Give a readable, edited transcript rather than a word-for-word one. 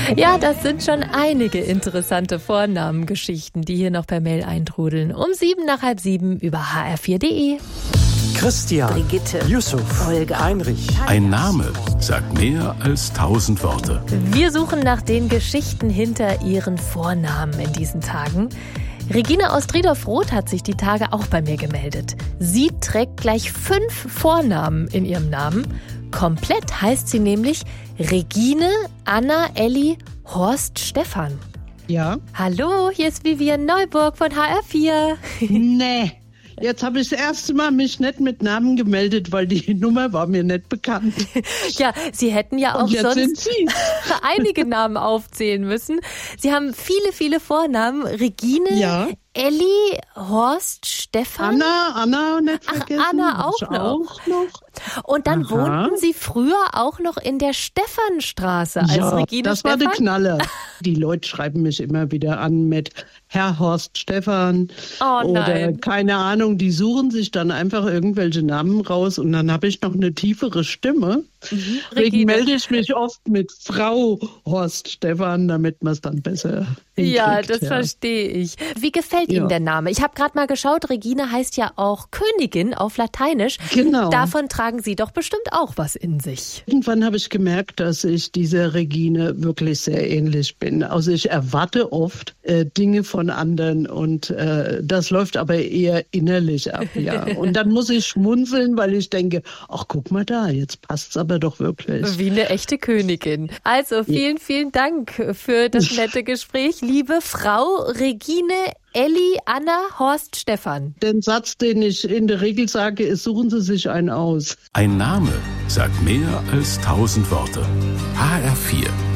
Ja, das sind schon einige interessante Vornamengeschichten, die hier noch per Mail eintrudeln. Um 6:45 über hr4.de. Christian, Brigitte, Yusuf, Olga, Heinrich. Ein Name sagt mehr als 1000 Worte. Wir suchen nach den Geschichten hinter ihren Vornamen in diesen Tagen. Regine aus Driedorf-Roth hat sich die Tage auch bei mir gemeldet. Sie trägt gleich 5 Vornamen in ihrem Namen. Komplett heißt sie nämlich Regine Anna Elli Horst Stefan. Ja? Hallo, hier ist Vivian Neuburg von HR4. Nee. Jetzt habe ich das erste Mal mich nicht mit Namen gemeldet, weil die Nummer war mir nicht bekannt. Ja, Sie hätten ja auch Und jetzt sind sonst Sie. einige Namen aufzählen müssen. Sie haben viele, viele Vornamen. Regine, Ja. Elli, Horst, Stefan. Anna nicht vergessen. Anna auch Ich noch. auch noch. Und dann Aha. wohnten Sie früher auch noch in der Stephanstraße als Ja, Regine das war Stephan. der Knaller. Die Leute schreiben mich immer wieder an mit Herr Horst Stefan Oh oder nein. keine Ahnung. Die suchen sich dann einfach irgendwelche Namen raus und dann habe ich noch eine tiefere Stimme. Deswegen Regine. melde ich mich oft mit Frau Horst Stefan, damit man es dann besser Ja, hinkriegt, das verstehe ich. Wie gefällt Ihnen Ja. der Name? Ich habe gerade mal geschaut, Regine heißt ja auch Königin auf Lateinisch. Genau. Davon tragen Sie doch bestimmt auch was in sich. Irgendwann habe ich gemerkt, dass ich dieser Regine wirklich sehr ähnlich bin. Also ich erwarte oft Dinge von anderen und das läuft aber eher innerlich ab, ja. Und dann muss ich schmunzeln, weil ich denke, ach guck mal da, jetzt passt's aber doch wirklich. Wie eine echte Königin. Also vielen, vielen Dank für das nette Gespräch, liebe Frau Regine Elli Anna Horst Stefan. Den Satz, den ich in der Regel sage, ist, suchen Sie sich einen aus. Ein Name sagt mehr als 1000 Worte. HR4